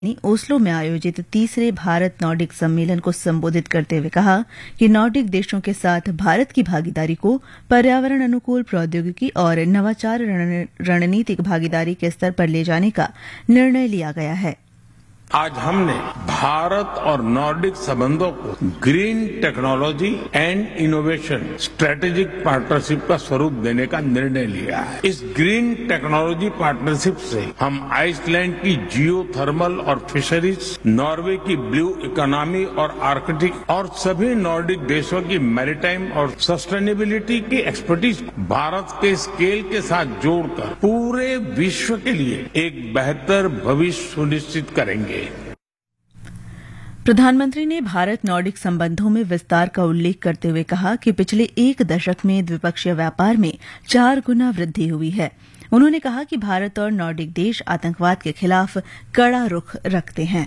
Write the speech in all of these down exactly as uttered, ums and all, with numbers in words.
ने ओस्लो में आयोजित तीसरे भारत नॉर्डिक सम्मेलन को संबोधित करते हुए कहा कि नॉर्डिक देशों के साथ भारत की भागीदारी को पर्यावरण अनुकूल प्रौद्योगिकी और नवाचार रणनीतिक भागीदारी के स्तर पर ले जाने का निर्णय लिया गया है। आज हमने भारत और नॉर्डिक संबंधों को green technology and innovation strategic partnership का स्वरूप देने का निर्णय लिया है। इस ग्रीन टेक्नोलॉजी पार्टनरशिप से हम आइसलैंड की जियो थर्मल और फिशरीज, नॉर्वे की ब्लू इकोनॉमी और आर्कटिक और सभी नॉर्डिक देशों की मैरीटाइम और सस्टेनेबिलिटी की एक्सपर्टीज भारत के स्केल के साथ जोड़कर पूरे विश्व के लिए एक बेहतर भविष्य सुनिश्चित करेंगे। प्रधानमंत्री ने भारत नॉर्डिक संबंधों में विस्तार का उल्लेख करते हुए कहा कि पिछले एक दशक में द्विपक्षीय व्यापार में चार गुना वृद्धि हुई है। उन्होंने कहा कि भारत और नॉर्डिक देश आतंकवाद के खिलाफ कड़ा रुख रखते हैं।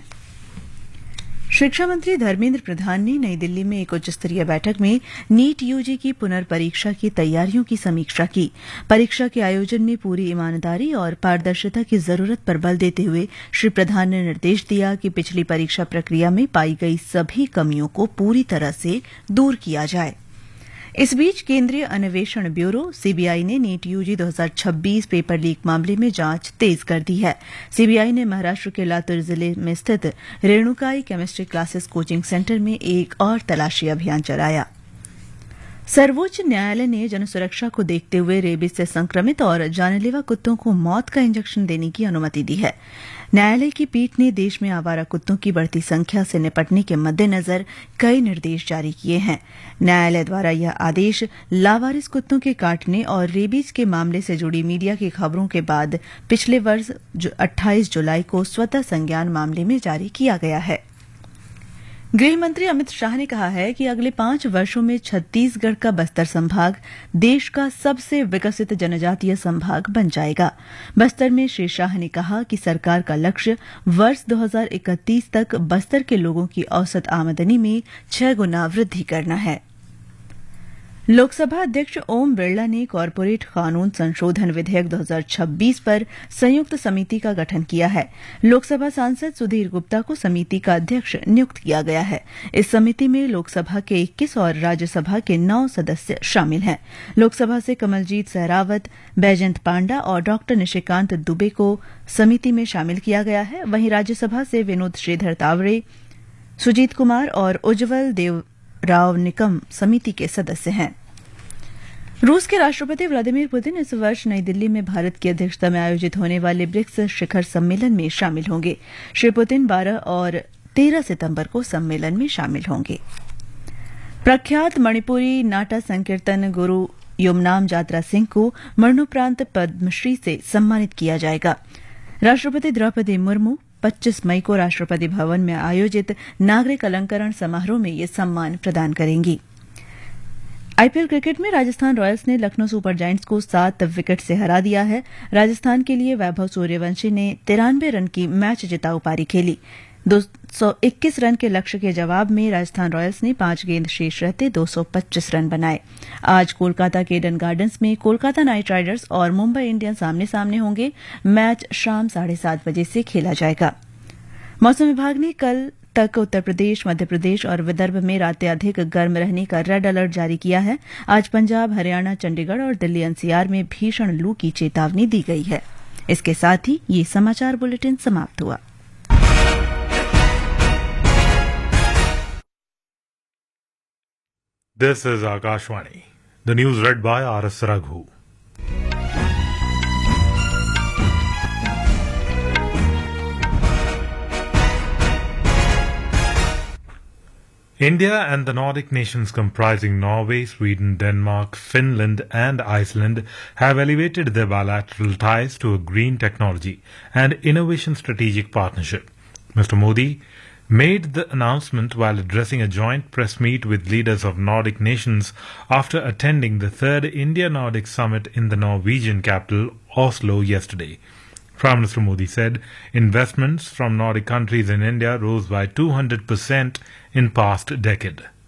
शिक्षा मंत्री धर्मेंद्र प्रधान ने नई दिल्ली में एक उच्च स्तरीय बैठक में नीट यूजी की पुनर्परीक्षा की तैयारियों की समीक्षा की। परीक्षा के आयोजन में पूरी ईमानदारी और पारदर्शिता की जरूरत पर बल देते हुए श्री प्रधान ने निर्देश दिया कि पिछली परीक्षा प्रक्रिया में पाई गई सभी कमियों को पूरी तरह से दूर किया जाए। इस बीच केंद्रीय अन्वेषण ब्यूरो सीबीआई ने नीट यूजी दो हज़ार छब्बीस पेपर लीक मामले में जांच तेज कर दी है। सीबीआई ने महाराष्ट्र के लातूर जिले में स्थित Renukai chemistry classes coaching centre में एक और तलाशी अभियान चलाया। सर्वोच्च न्यायालय ने जनसुरक्षा को देखते हुए रेबीज से संक्रमित और जानलेवा कुत्तों को मौत का इंजेक्शन देने की अनुमति दी है। न्यायालय की पीठ ने देश में आवारा कुत्तों की बढ़ती संख्या से निपटने के मद्देनजर कई निर्देश जारी किए हैं। न्यायालय द्वारा यह आदेश लावारिस कुत्तों के काटने और रेबीज के मामले से जुड़ी मीडिया की खबरों के बाद पिछले वर्ष अट्ठाईस जुलाई को स्वतः संज्ञान मामले में जारी किया गया है। गृह मंत्री अमित शाह ने कहा है कि अगले पांच वर्षों में छत्तीसगढ़ का बस्तर संभाग देश का सबसे विकसित जनजातीय संभाग बन जाएगा। बस्तर में श्री शाह ने कहा कि सरकार का लक्ष्य वर्ष दो हज़ार इकतीस तक बस्तर के लोगों की औसत आमदनी में छह गुना वृद्धि करना है। लोकसभा अध्यक्ष ओम बिरला ने कॉरपोरेट कानून संशोधन विधेयक दो हज़ार छब्बीस पर संयुक्त समिति का गठन किया है। लोकसभा सांसद सुधीर गुप्ता को समिति का अध्यक्ष नियुक्त किया गया है। इस समिति में लोकसभा के इक्कीस और राज्यसभा के नौ सदस्य शामिल हैं। लोकसभा से कमलजीत सहरावत, बैजयंत पांडा और डॉ निशिकांत दुबे को समिति में शामिल किया गया है। वहीं राज्यसभा से विनोद श्रीधर तावड़े, सुजीत कुमार और उज्जवल देव राव निकम समिति के सदस्य हैं। रूस के राष्ट्रपति व्लादिमीर पुतिन इस वर्ष नई दिल्ली में भारत की अध्यक्षता में आयोजित होने वाले ब्रिक्स शिखर सम्मेलन में शामिल होंगे। श्री पुतिन बारह और तेरह सितंबर को सम्मेलन में शामिल होंगे। प्रख्यात मणिपुरी नाटा संकीर्तन गुरु युमनाम जात्रा सिंह को मरणोपरांत पद्मश्री से सम्मानित किया जाएगा। राष्ट्रपति द्रौपदी मुर्मू पच्चीस मई को राष्ट्रपति भवन में आयोजित नागरिक अलंकरण समारोह में ये सम्मान प्रदान करेंगी। आईपीएल क्रिकेट में राजस्थान रॉयल्स ने लखनऊ सुपर जायंट्स को सात विकेट से हरा दिया है। राजस्थान के लिए वैभव सूर्यवंशी ने तिरानवे रन की मैच जिताऊ पारी खेली। दो सौ इक्कीस रन के लक्ष्य के जवाब में राजस्थान रॉयल्स ने पांच गेंद शेष रहते दो सौ पच्चीस रन बनाए। आज कोलकाता के ईडन गार्डन्स में कोलकाता नाइट राइडर्स और मुंबई इंडियंस आमने सामने होंगे। मैच शाम साढ़े सात बजे से खेला जाएगा। मौसम विभाग ने कल तक उत्तर प्रदेश, मध्य प्रदेश और विदर्भ में रातें अधिक गर्म रहने का रेड अलर्ट जारी किया है। आज पंजाब, हरियाणा, चंडीगढ़ और दिल्ली एनसीआर में भीषण लू की चेतावनी दी गई है। इसके साथ ही ये समाचार बुलेटिन समाप्त हुआ। This is Akashvani. The news read by R S Raghu. India and the Nordic nations comprising Norway, Sweden, Denmark, Finland and Iceland have elevated their bilateral ties to a green technology and innovation strategic partnership. Mister Modi made the announcement while addressing a joint press meet with leaders of Nordic nations after attending the third India-Nordic summit in the Norwegian capital, Oslo, yesterday. Prime Minister Modi said investments from Nordic countries in India rose by two hundred percent in past decade.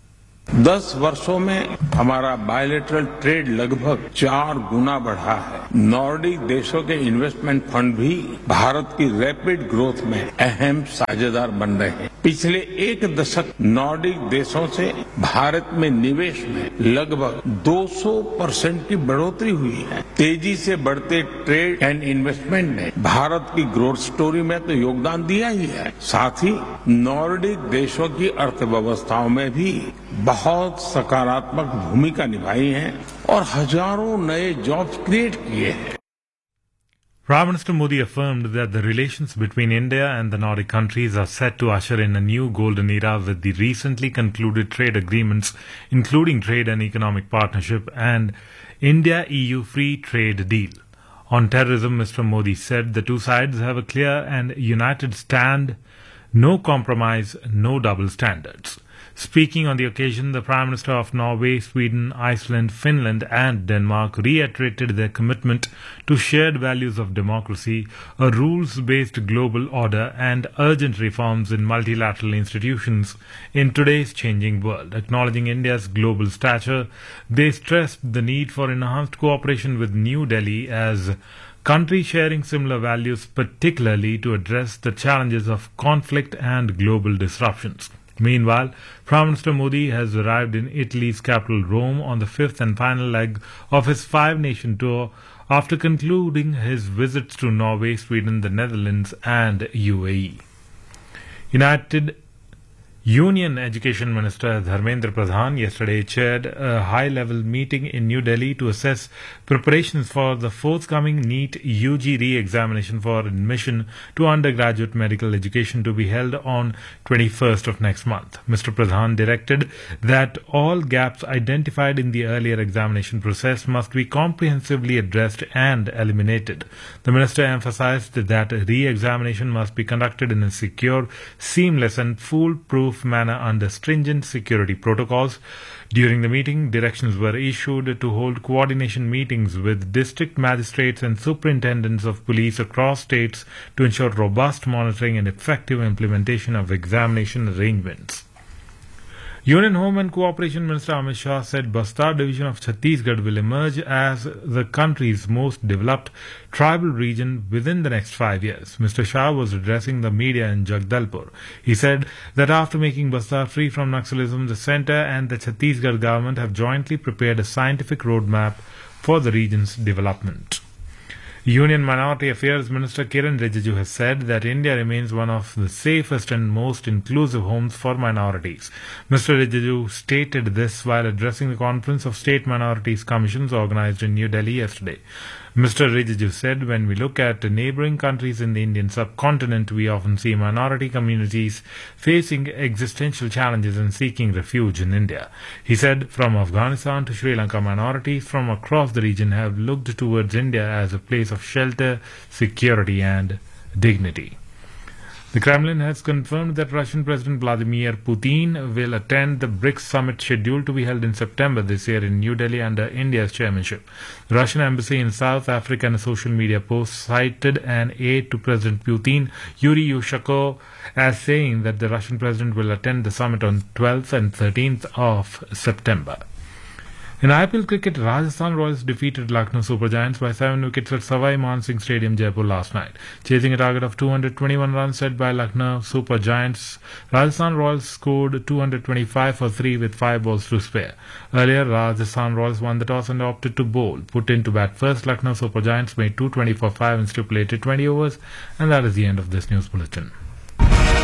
दस वर्षों में हमारा bilateral trade लगभग चार गुना बढ़ा है। Nordic देशों के इन्वेस्टमेंट फंड भी भारत की रैपिड ग्रोथ में अहम साझेदार बन रहे हैं। पिछले एक दशक नॉर्डिक देशों से भारत में निवेश में लगभग दो सौ परसेंट की बढ़ोतरी हुई है। तेजी से बढ़ते ट्रेड एंड इन्वेस्टमेंट ने भारत की ग्रोथ स्टोरी में तो योगदान दिया ही है, साथ ही नॉर्डिक देशों की अर्थव्यवस्थाओं में भी बहुत सकारात्मक भूमिका निभाई है और हजारों नए जॉब्स क्रिएट किए हैं। Prime Minister Modi affirmed that the relations between India and the Nordic countries are set to usher in a new golden era with the recently concluded trade agreements, including trade and economic partnership and India-E U free trade deal. On terrorism, Mister Modi said the two sides have a clear and united stand, no compromise, no double standards. Speaking on the occasion, the Prime Minister of Norway, Sweden, Iceland, Finland and Denmark reiterated their commitment to shared values of democracy, a rules-based global order and urgent reforms in multilateral institutions in today's changing world. Acknowledging India's global stature, they stressed the need for enhanced cooperation with New Delhi as countries sharing similar values, particularly to address the challenges of conflict and global disruptions. Meanwhile, Prime Minister Modi has arrived in Italy's capital Rome on the fifth and final leg of his five-nation tour after concluding his visits to Norway, Sweden, the Netherlands and U A E. United Union Education Minister Dharmendra Pradhan yesterday chaired a high-level meeting in New Delhi to assess preparations for the forthcoming NEET U G re-examination for admission to undergraduate medical education to be held on twenty-first of next month. Mister Pradhan directed that all gaps identified in the earlier examination process must be comprehensively addressed and eliminated. The minister emphasized that re-examination must be conducted in a secure, seamless and foolproof manner under stringent security protocols. During the meeting, directions were issued to hold coordination meetings with district magistrates and superintendents of police across states to ensure robust monitoring and effective implementation of examination arrangements. Union Home and Cooperation Minister Amit Shah said Bastar division of Chhattisgarh will emerge as the country's most developed tribal region within the next five years. Mister Shah was addressing the media in Jagdalpur. He said that after making Bastar free from Naxalism, the centre and the Chhattisgarh government have jointly prepared a scientific roadmap for the region's development. Union Minority Affairs Minister Kiran Rijiju has said that India remains one of the safest and most inclusive homes for minorities. Mister Rijiju stated this while addressing the Conference of State Minorities Commissions organized in New Delhi yesterday. Mister Rijiju said, when we look at the neighboring countries in the Indian subcontinent, we often see minority communities facing existential challenges and seeking refuge in India. He said, from Afghanistan to Sri Lanka, minorities from across the region have looked towards India as a place of shelter, security and dignity. The Kremlin has confirmed that Russian President Vladimir Putin will attend the BRICS summit scheduled to be held in September this year in New Delhi under India's chairmanship. The Russian embassy in South Africa in a social media post cited an aide to President Putin, Yuri Yushchenko, as saying that the Russian president will attend the summit on twelfth and thirteenth of September. In I P L cricket, Rajasthan Royals defeated Lucknow Super Giants by seven wickets at Savai Man Singh Stadium, Jaipur last night. Chasing a target of two hundred twenty-one runs set by Lucknow Super Giants, Rajasthan Royals scored two hundred twenty-five for three with five balls to spare. Earlier, Rajasthan Royals won the toss and opted to bowl. Put in to bat first, Lucknow Super Giants made two twenty for five and stipulated twenty overs. And that is the end of this news bulletin.